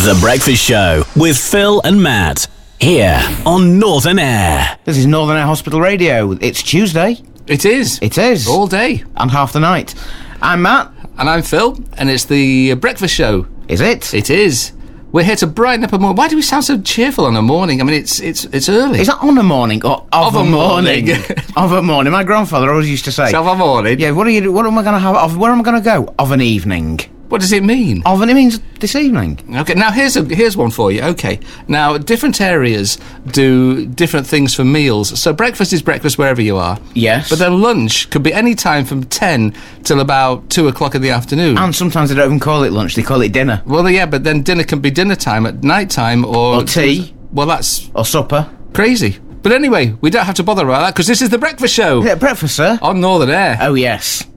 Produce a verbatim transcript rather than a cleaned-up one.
The Breakfast Show with Phil and Matt, here on Northern Air. This is Northern Air Hospital Radio. It's Tuesday. It is. It is. All day. And half the night. I'm Matt. And I'm Phil, and it's the Breakfast Show. Is it? It is. We're here to brighten up a morning. Why do we sound so cheerful on a morning? I mean, it's it's it's early. Is that on a morning or of, Of a, a morning? morning. Of a morning. My grandfather always used to say. So of a morning? Yeah, what are you? What am I going to have? Of, where am I going to go? Of an evening. What does it mean? Of an, it means this evening. Okay, now here's a here's one for you. Okay, now different areas do different things for meals. So breakfast is breakfast wherever you are. Yes. But then lunch could be any time from ten till about two o'clock in the afternoon. And sometimes they don't even call it lunch, they call it dinner. Well, yeah, but then dinner can be dinner time at night time or... Or tea. Well, that's Or supper. crazy. But anyway, we don't have to bother about that because this is the Breakfast Show Yeah, breakfast, sir. on Northern Air. Oh, yes.